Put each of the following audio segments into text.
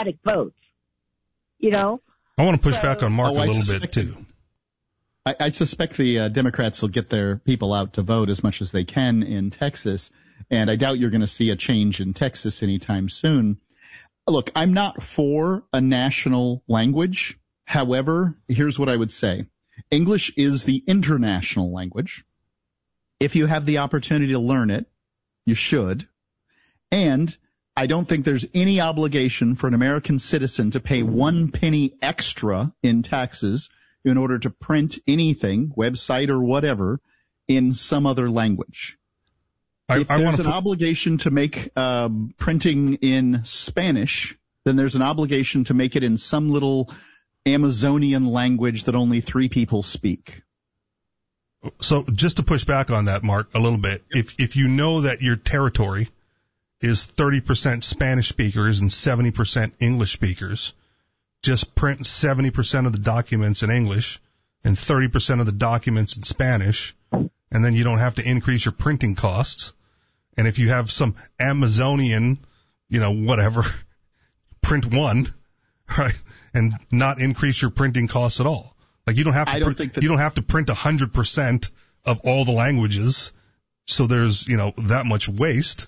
Democratic votes, you know? I want to push back on Mark a little bit, too. I suspect the Democrats will get their people out to vote as much as they can in Texas, and I doubt you're going to see a change in Texas anytime soon. Look, I'm not for a national language. However, here's what I would say. English is the international language. If you have the opportunity to learn it, you should. And I don't think there's any obligation for an American citizen to pay 1 penny extra in taxes in order to print anything, website or whatever, in some other language. If there's an obligation to make printing in Spanish, then there's an obligation to make it in some little Amazonian language that only 3 people speak. So just to push back on that, Mark, a little bit, if you know that your territory is 30% Spanish speakers and 70% English speakers, just print 70% of the documents in English and 30% of the documents in Spanish, and then you don't have to increase your printing costs. And if you have some Amazonian, whatever, print 1, right, and not increase your printing costs at all. Like you don't have to print 100% of all the languages, so there's that much waste.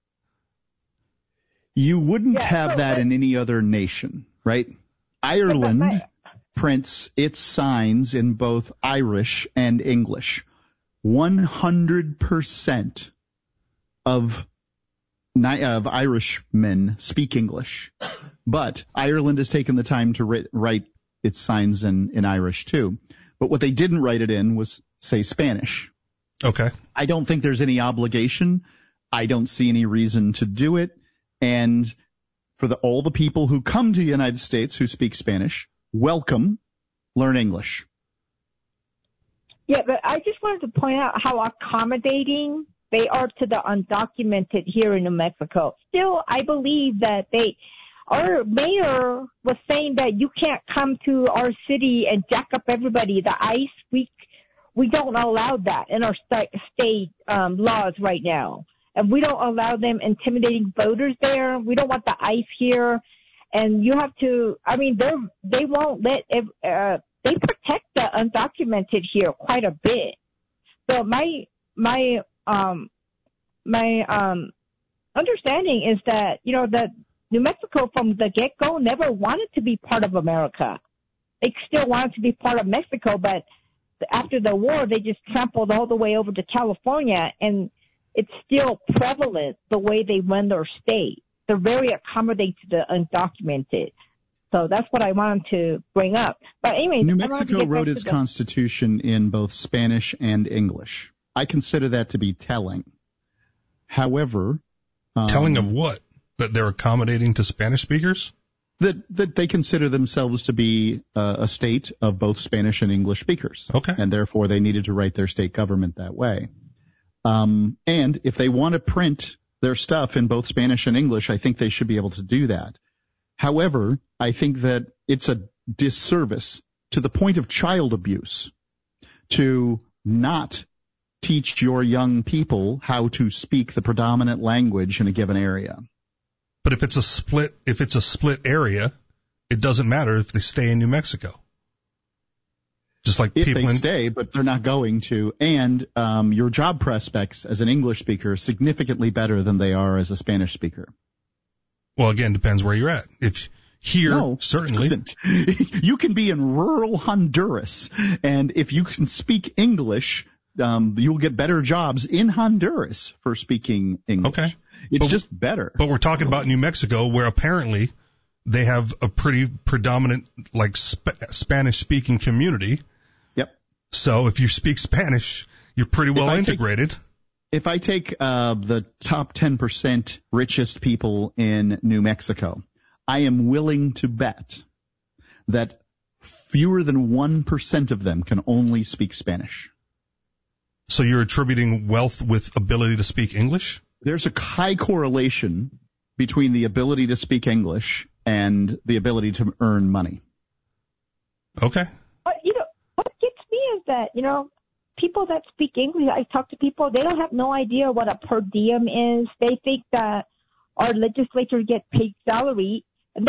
You wouldn't have that in any other nation, right? Ireland prints its signs in both Irish and English. 100% of Irishmen speak English, but Ireland has taken the time to write its signs in Irish too. But what they didn't write it in was, say, Spanish. Okay. I don't think there's any obligation. I don't see any reason to do it. And for all the people who come to the United States who speak Spanish, welcome, learn English. Yeah, but I just wanted to point out how accommodating they are to the undocumented here in New Mexico. Still, I believe that our mayor was saying that you can't come to our city and jack up everybody. The ICE, we don't allow that in our state laws right now. And we don't allow them intimidating voters there. We don't want the ICE here. And you have to, they won't let, they protect the undocumented here quite a bit. So my understanding is that, that New Mexico from the get-go never wanted to be part of America. They still wanted to be part of Mexico, but after the war, they just trampled all the way over to California, and it's still prevalent the way they run their state. They're very accommodating to the undocumented. So that's what I wanted to bring up. But anyway, New Mexico wrote its constitution in both Spanish and English. I consider that to be telling. However, telling of what? That they're accommodating to Spanish speakers? That they consider themselves to be a state of both Spanish and English speakers. Okay. And therefore they needed to write their state government that way. And if they want to print their stuff in both Spanish and English, I think they should be able to do that. However, I think that it's a disservice to the point of child abuse to not teach your young people how to speak the predominant language in a given area. But if it's a split area, it doesn't matter if they stay in New Mexico. Just like if people they stay, but they're not going to. And your job prospects as an English speaker are significantly better than they are as a Spanish speaker. Well, again, depends where you're at. If here, certainly. You can be in rural Honduras, and if you can speak English, you'll get better jobs in Honduras for speaking English. Okay. It's just better. But we're talking about New Mexico, where apparently they have a pretty predominant, Spanish-speaking community. Yep. So if you speak Spanish, you're pretty well integrated. If I take the top 10% richest people in New Mexico, I am willing to bet that fewer than 1% of them can only speak Spanish. So you're attributing wealth with ability to speak English? There's a high correlation between the ability to speak English and the ability to earn money. Okay. But, what gets me is that, people that speak English, I talk to people, they don't have no idea what a per diem is. They think that our legislators get paid salary, and they speak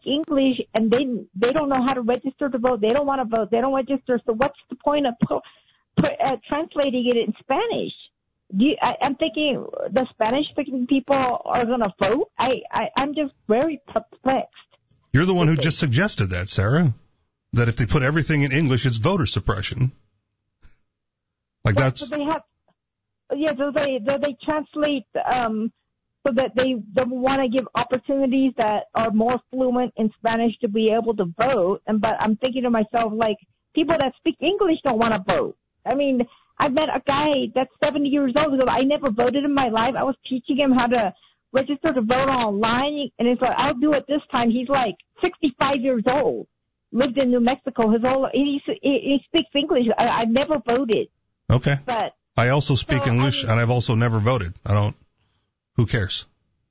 English and they don't know how to register to vote. They don't want to vote. They don't register. So what's the point of translating it in Spanish? I'm thinking the Spanish-speaking people are going to vote. I'm just very perplexed. You're the one who just suggested that, Sarah, that if they put everything in English, it's voter suppression. Like that's. So they have, so they translate so that they want to give opportunities that are more fluent in Spanish to be able to vote. But I'm thinking to myself, like, people that speak English don't want to vote. I mean, I've met a guy that's 70 years old who goes, I never voted in my life. I was teaching him how to register to vote online, and he's like, I'll do it this time. He's like 65 years old, lived in New Mexico. He speaks English. I've never voted. Okay. But I also speak English, and I've also never voted. Who cares?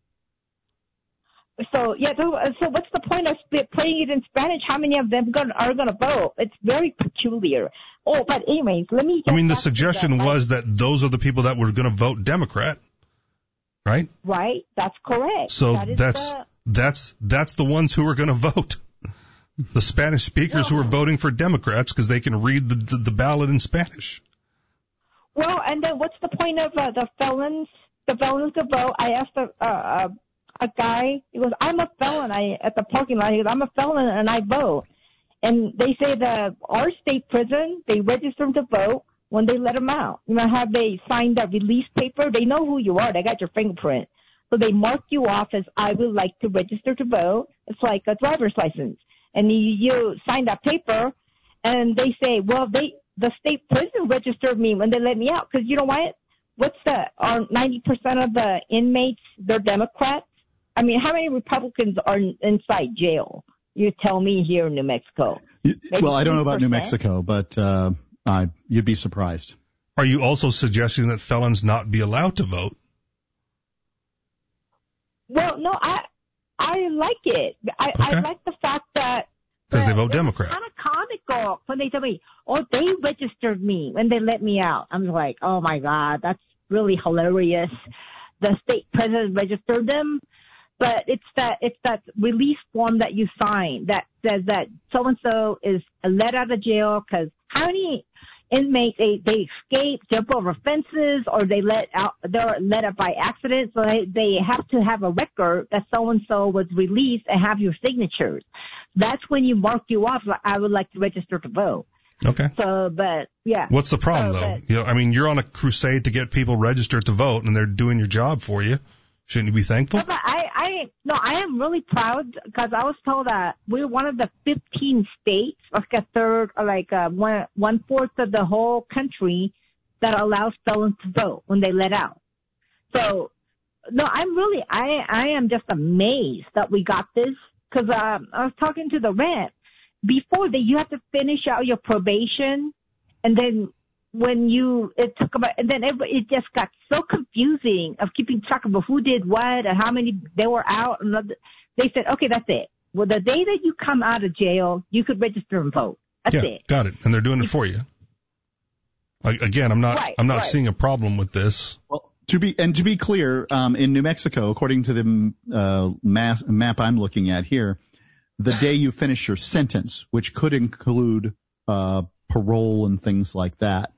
So what's the point of playing it in Spanish? How many of them are going to vote? It's very peculiar. Oh, but anyways, let me. The suggestion was that those are the people that were going to vote Democrat, right? Right, that's correct. So that's the ones who are going to vote. The Spanish speakers who are voting for Democrats because they can read the ballot in Spanish. Well, and then what's the point of the felons? The felons to vote. I asked a guy. He goes, "I'm a felon." At the parking lot, he goes, "I'm a felon and I vote." And they say that our state prison, they register them to vote when they let them out. Have they signed that release paper? They know who you are. They got your fingerprint. So they mark you off as I would like to register to vote. It's like a driver's license. And you sign that paper, and they say, well, the state prison registered me when they let me out. Because you know what? 90% of the inmates, they're Democrats? I mean, how many Republicans are inside jail? You tell me here in New Mexico. Well, I don't know about New Mexico, but you'd be surprised. Are you also suggesting that felons not be allowed to vote? Well, no, I like it. I like the fact that because they vote Democrat. It's kind of comical when they tell me, "Oh, they registered me when they let me out." I'm like, "Oh my God, that's really hilarious." The state president registered them. But it's that release form that you sign that says that so-and-so is let out of jail because how many inmates, they escape, jump over fences, or they're let out by accident. So they have to have a record that so-and-so was released and have your signatures. That's when you mark you off. I would like to register to vote. Okay. So, but yeah. What's the problem though? You're on a crusade to get people registered to vote and they're doing your job for you. Shouldn't you be thankful? No, but I am really proud because I was told that we're one of the 15 states, like a third, like 1/4 of the whole country that allows felons to vote when they let out. So, no, I am just amazed that we got this because I was talking to the rep. Before that, you have to finish out your probation, and then it just got so confusing of keeping track of who did what and how many they were out. And they said, okay, that's it. Well, the day that you come out of jail, you could register and vote. That's it. Got it. And they're doing it for you. Again, I'm not seeing a problem with this. Well, to be clear, in New Mexico, according to the map I'm looking at here, the day you finish your sentence, which could include parole and things like that.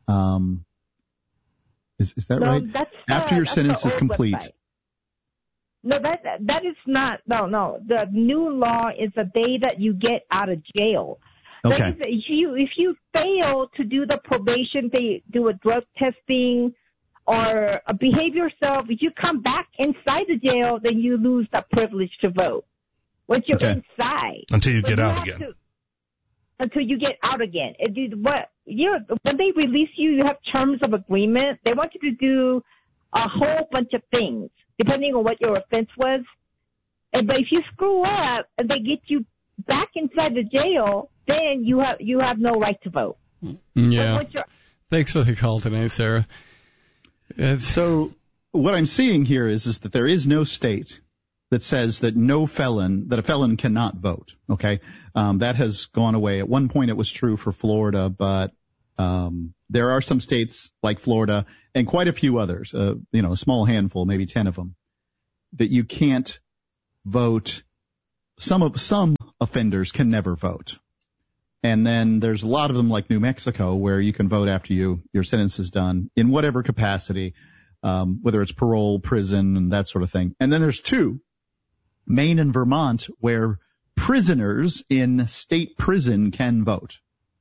Is that right? After your sentence is complete. Website. No, that is not. No. The new law is the day that you get out of jail. Okay. If you fail to do the probation, they do a drug testing or behave yourself. If you come back inside the jail, then you lose the privilege to vote. Once you're inside. Until you get out again. Until you get out again. When they release you, you have terms of agreement. They want you to do a whole bunch of things, depending on what your offense was. But if you screw up and they get you back inside the jail, then you have no right to vote. Yeah. Thanks for the call today, Sarah. So what I'm seeing here is that there is no state that says that a felon cannot vote. Okay. That has gone away. At one point it was true for Florida, but there are some states like Florida and quite a few others, a small handful, maybe 10 of them, that you can't vote. Some offenders can never vote. And then there's a lot of them like New Mexico where you can vote after your sentence is done in whatever capacity, whether it's parole, prison, and that sort of thing. And then there's 2, Maine and Vermont, where prisoners in state prison can vote.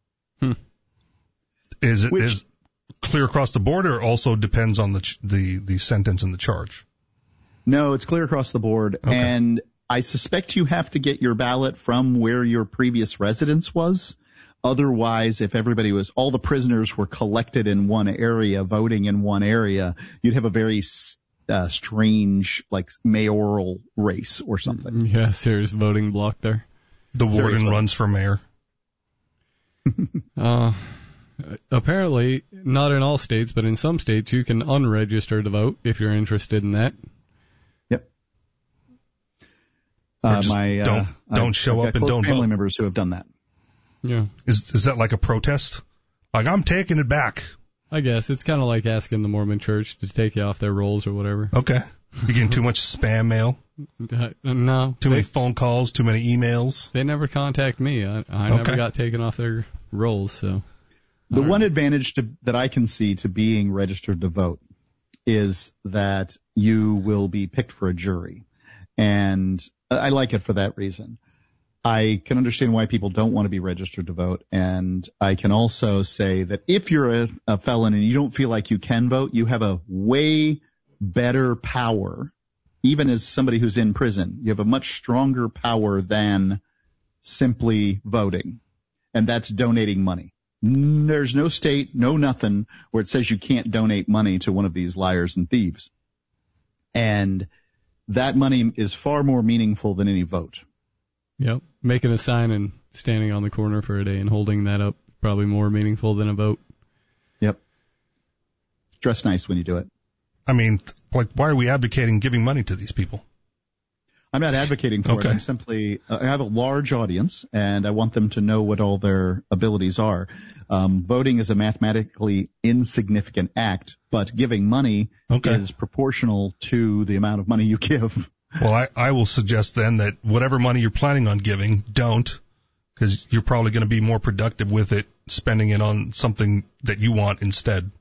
Is clear across the board, or also depends on the sentence and the charge? No, it's clear across the board. Okay. And I suspect you have to get your ballot from where your previous residence was. Otherwise, if all the prisoners were collected in one area, voting in one area, you'd have a very strange, like, mayoral race or something. Yeah, serious voting block there. The warden runs for mayor. Apparently, not in all states, but in some states, you can unregister to vote if you're interested in that. Yep. Don't show up and don't vote. Family members who have done that. Yeah. Is that like a protest? Like, I'm taking it back. I guess it's kind of like asking the Mormon Church to take you off their rolls or whatever. Okay. You getting too much spam mail? No. Too many phone calls? Too many emails? They never contact me. I never got taken off their rolls. So the one advantage that I can see to being registered to vote is that you will be picked for a jury, and I like it for that reason. I can understand why people don't want to be registered to vote, and I can also say that if you're a felon and you don't feel like you can vote, you have a way better power, even as somebody who's in prison. You have a much stronger power than simply voting, and that's donating money. There's no state, no nothing, where it says you can't donate money to one of these liars and thieves. And that money is far more meaningful than any vote. Yep. Making a sign and standing on the corner for a day and holding that up, probably more meaningful than a vote. Yep. Dress nice when you do it. I mean, like, why are we advocating giving money to these people? I'm not advocating for it. I'm simply, I have a large audience, and I want them to know what all their abilities are. Voting is a mathematically insignificant act, but giving money is proportional to the amount of money you give. Well, I will suggest then that whatever money you're planning on giving, don't, because you're probably going to be more productive with it, spending it on something that you want instead.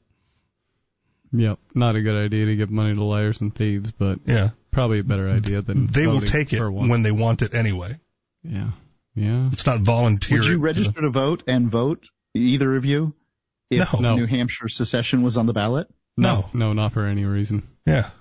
Yep, not a good idea to give money to liars and thieves, but probably a better idea than they will take it when they want it anyway. Yeah. It's not volunteer. Would you register to vote and vote, either of you, if No. New Hampshire secession was on the ballot? No, not for any reason. Yeah.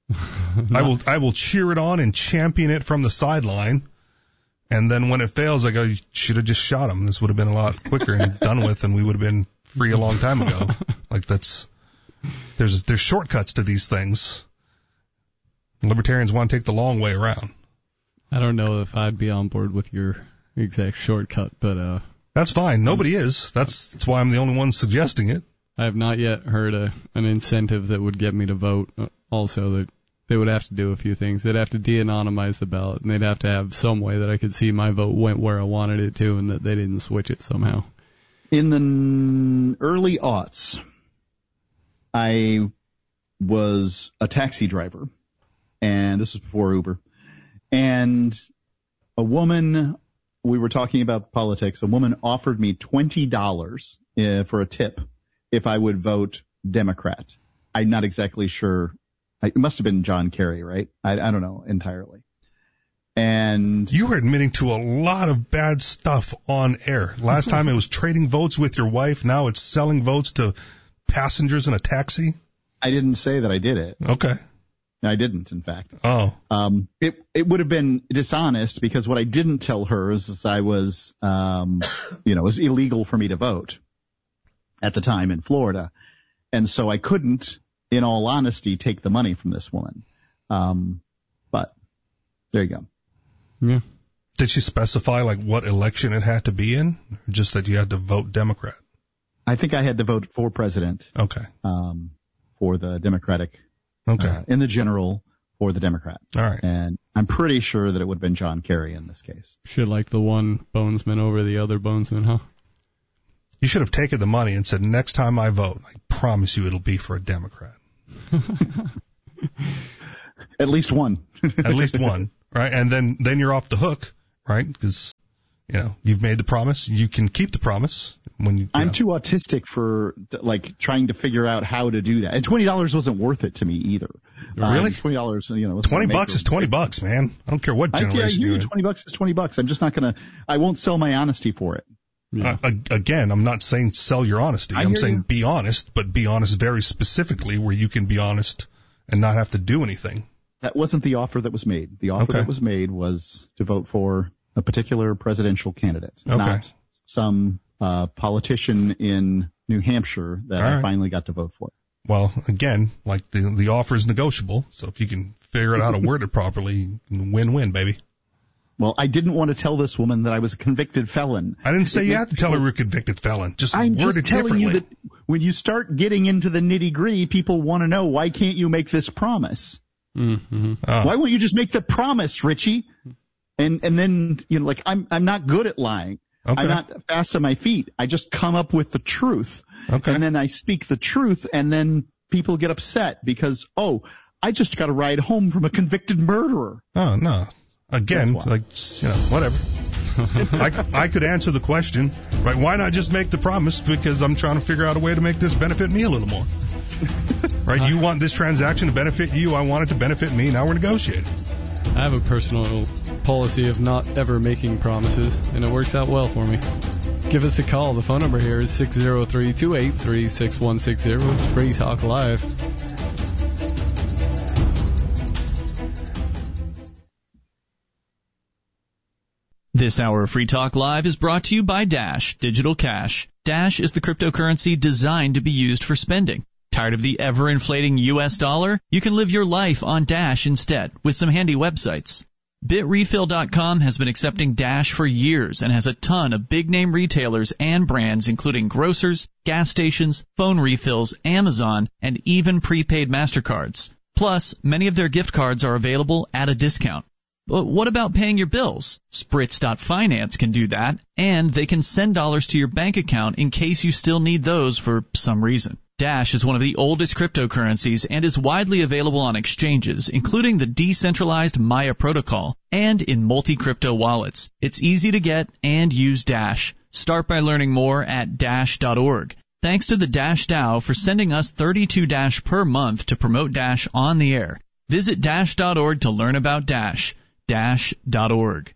I will cheer it on and champion it from the sideline, and then when it fails, I go, you should have just shot him. This would have been a lot quicker and done with, and we would have been free a long time ago. Like, there's shortcuts to these things. Libertarians want to take the long way around. I don't know if I'd be on board with your exact shortcut, but that's fine. Nobody is. That's why I'm the only one suggesting it. I have not yet heard an incentive that would get me to vote. Also, that they would have to do a few things. They'd have to de-anonymize the ballot, and they'd have to have some way that I could see my vote went where I wanted it to, and that they didn't switch it somehow. In the early aughts, I was a taxi driver, and this was before Uber, and a woman, we were talking about politics, a woman offered me $20 for a tip if I would vote Democrat. I'm not exactly sure. It must have been John Kerry, right? I don't know entirely. And you were admitting to a lot of bad stuff on air. Last time it was trading votes with your wife. Now it's selling votes to passengers in a taxi. I didn't say that I did it. Okay. I didn't, in fact. Oh. It would have been dishonest because what I didn't tell her is I was, it was illegal for me to vote at the time in Florida. And so I couldn't, in all honesty, take the money from this woman. But there you go. Yeah. Did she specify like what election it had to be in? Or just that you had to vote Democrat? I think I had to vote for president. Okay. For the Democratic. Okay. In the general for the Democrat. All right. And I'm pretty sure that it would have been John Kerry in this case. Should like the one bonesman over the other bonesman, huh? You should have taken the money and said, next time I vote, I promise you it'll be for a Democrat. At least one. At least one, right? And then you're off the hook, right? Because you've made the promise. You can keep the promise. I'm too autistic for trying to figure out how to do that. And $20 wasn't worth it to me either. Really? $20, $20 is $20, man. I don't care what generation you're in. $20 is $20. I'm just not I won't sell my honesty for it. Yeah. Again, I'm not saying sell your honesty. I'm saying be honest, but be honest very specifically where you can be honest and not have to do anything. That wasn't the offer that was made. The offer that was made was to vote for a particular presidential candidate, not some politician in New Hampshire that I finally got to vote for. Well, again, the offer is negotiable, so if you can figure out how to word it properly, win-win, baby. Well, I didn't want to tell this woman that I was a convicted felon. I didn't say you have to tell her you're a convicted felon. I'm word it differently. I'm just telling you that when you start getting into the nitty-gritty, people want to know, why can't you make this promise? Mm-hmm. Oh. Why won't you just make the promise, Richie? And then, I'm not good at lying. Okay. I'm not fast on my feet. I just come up with the truth. Okay. And then I speak the truth, and then people get upset because, I just got a ride home from a convicted murderer. Oh, no. Again, whatever. I could answer the question, right? Why not just make the promise? Because I'm trying to figure out a way to make this benefit me a little more. Right? You want this transaction to benefit you. I want it to benefit me. Now we're negotiating. I have a personal policy of not ever making promises, and it works out well for me. Give us a call. The phone number here is 603-283-6160. It's Free Talk Live. This hour of Free Talk Live is brought to you by Dash Digital Cash. Dash is the cryptocurrency designed to be used for spending. Tired of the ever-inflating U.S. dollar? You can live your life on Dash instead with some handy websites. BitRefill.com has been accepting Dash for years and has a ton of big-name retailers and brands including grocers, gas stations, phone refills, Amazon, and even prepaid MasterCards. Plus, many of their gift cards are available at a discount. But what about paying your bills? Spritz.finance can do that, and they can send dollars to your bank account in case you still need those for some reason. Dash is one of the oldest cryptocurrencies and is widely available on exchanges, including the decentralized Maya protocol and in multi-crypto wallets. It's easy to get and use Dash. Start by learning more at Dash.org. Thanks to the Dash DAO for sending us 32 Dash per month to promote Dash on the air. Visit Dash.org to learn about Dash. Dash.org.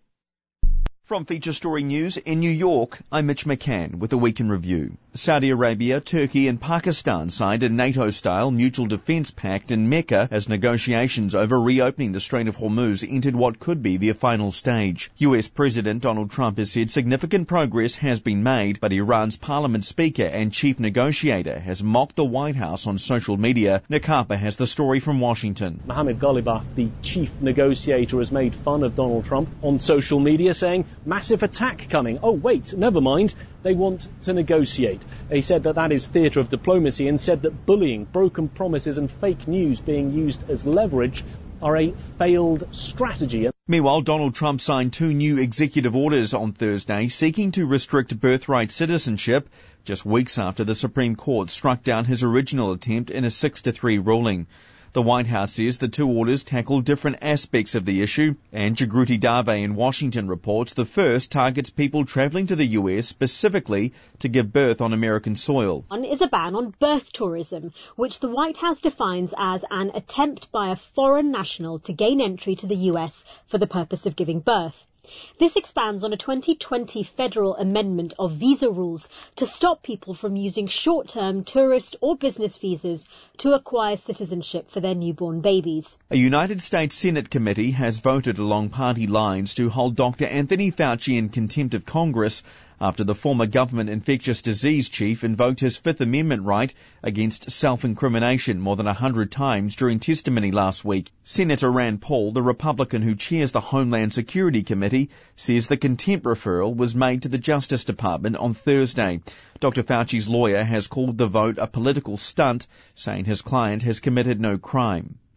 From Feature Story News in New York, I'm Mitch McCann with a Week in Review. Saudi Arabia, Turkey and Pakistan signed a NATO-style mutual defense pact in Mecca as negotiations over reopening the Strait of Hormuz entered what could be their final stage. US President Donald Trump has said significant progress has been made, but Iran's parliament speaker and chief negotiator has mocked the White House on social media. Nick Harper has the story from Washington. Mohammed Ghalibaf, the chief negotiator, has made fun of Donald Trump on social media, saying, "Massive attack coming. Oh, wait, never mind. They want to negotiate." He said that is theatre of diplomacy and said that bullying, broken promises and fake news being used as leverage are a failed strategy. Meanwhile, Donald Trump signed 2 new executive orders on Thursday seeking to restrict birthright citizenship just weeks after the Supreme Court struck down his original attempt in a 6-3 ruling. The White House says the 2 orders tackle different aspects of the issue, and Jagruti Dave in Washington reports the first targets people traveling to the U.S. specifically to give birth on American soil. One is a ban on birth tourism, which the White House defines as an attempt by a foreign national to gain entry to the U.S. for the purpose of giving birth. This expands on a 2020 federal amendment of visa rules to stop people from using short-term tourist or business visas to acquire citizenship for their newborn babies. A United States Senate committee has voted along party lines to hold Dr. Anthony Fauci in contempt of Congress after the former government infectious disease chief invoked his Fifth Amendment right against self-incrimination more than 100 times during testimony last week. Senator Rand Paul, the Republican who chairs the Homeland Security Committee, says the contempt referral was made to the Justice Department on Thursday. Dr. Fauci's lawyer has called the vote a political stunt, saying his client has committed no crime.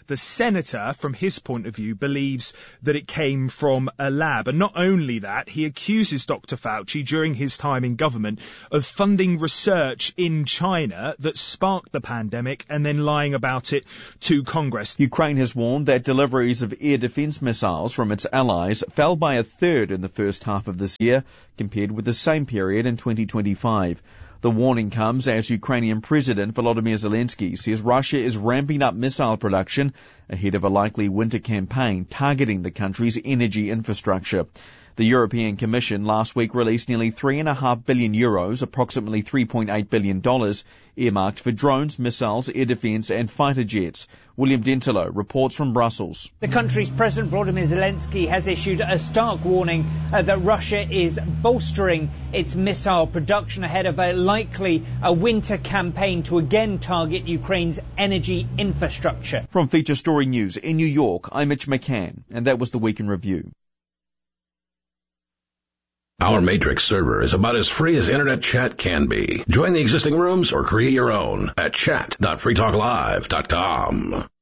The senator, from his point of view, believes that it came from a lab. And not only that, he accuses Dr. Fauci during his time in government of funding research in China that sparked the pandemic and then lying about it to Congress. Ukraine has warned that deliveries of air defense missiles from its allies fell by a third in the first half of this year compared with the same period in 2025. The warning comes as Ukrainian President Volodymyr Zelensky says Russia is ramping up missile production ahead of a likely winter campaign targeting the country's energy infrastructure. The European Commission last week released nearly €3.5 billion, approximately $3.8 billion, earmarked for drones, missiles, air defence and fighter jets. William Dentilo reports from Brussels. The country's President Volodymyr Zelensky has issued a stark warning that Russia is bolstering its missile production ahead of a likely winter campaign to again target Ukraine's energy infrastructure. From Feature Story News in New York, I'm Mitch McCann, and that was the Week in Review. Our Matrix server is about as free as internet chat can be. Join the existing rooms or create your own at chat.freetalklive.com.